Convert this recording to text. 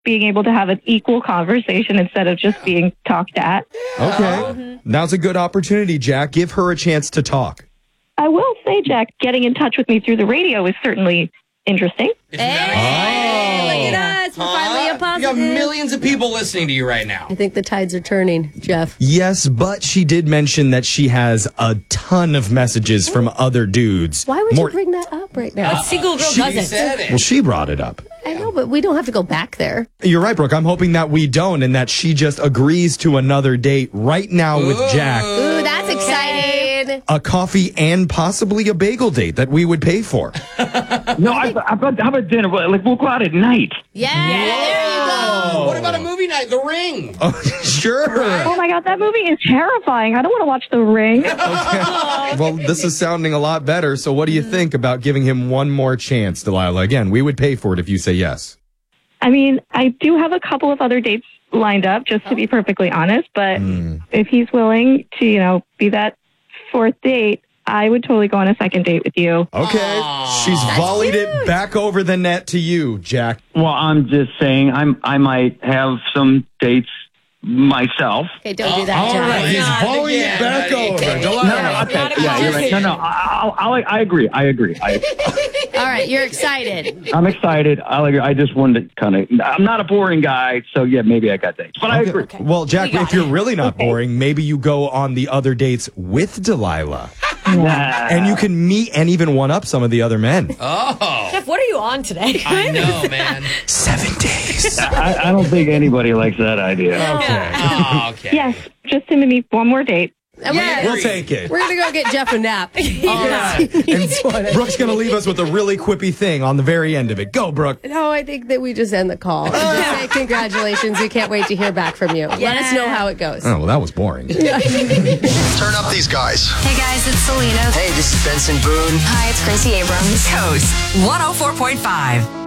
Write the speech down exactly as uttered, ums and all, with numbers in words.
being able to have an equal conversation instead of just being talked at. Okay. Mm-hmm. Now's a good opportunity, Jack. Give her a chance to talk. I will say, Jack, getting in touch with me through the radio is certainly interesting. Hey, look at us. We're finally a You positive. got millions of people listening to you right now. I think the tides are turning, Jeff. Yes, but she did mention that she has a ton of messages from other dudes. Why would More- you bring that up right now? A single girl She doesn't. Said it. Well, she brought it up. I know, but we don't have to go back there. You're right, Brooke. I'm hoping that we don't and that she just agrees to another date right now with Jack. Ooh, that's exciting. A coffee and possibly a bagel date that we would pay for. No, I, I, how about dinner? Like, we'll go out at night. Yeah, there you go. What about a movie night? The Ring. Oh, sure. Oh my God, that movie is terrifying. I don't want to watch The Ring. Well, this is sounding a lot better. So what do you think about giving him one more chance, Delilah? Again, we would pay for it if you say yes. I mean, I do have a couple of other dates lined up, just to be perfectly honest. But if he's willing to, you know, be that fourth date, I would totally go on a second date with you. Okay. She's volleyed it back over the net to you, Jack. Well, I'm just saying, I'm I might have some dates myself. Okay, don't do that, All Jeff. right. He's Not volleying it again, back buddy. over. No, no, Delilah. okay. Not a Yeah, you're right. No, no, I, I, I, I agree. I agree. I, All right, you're excited. I'm excited. I agree. I just wanted to kind of. I'm not a boring guy, so yeah, maybe I got dates, but I agree. Well, Jack, if you're really not boring, maybe you go on the other dates with Delilah. Nah. And you can meet and even one up some of the other men. Oh, Jeff, what are you on today? I know, man. Seven days. I, I don't think anybody likes that idea. Okay. Oh, okay. Yes, just to me, one more date. And we're, We'll take it. we're going to go get Jeff a nap. All right. And Brooke's going to leave us with a really quippy thing on the very end of it. Go, Brooke. No, I think that we just end the call. And just say congratulations. We can't wait to hear back from you. Let us know how it goes. Oh, well, that was boring. Turn up these guys. Hey guys, it's Selena. Hey, this is Benson Boone. Hi, it's Gracie Abrams. Coast one oh four point five.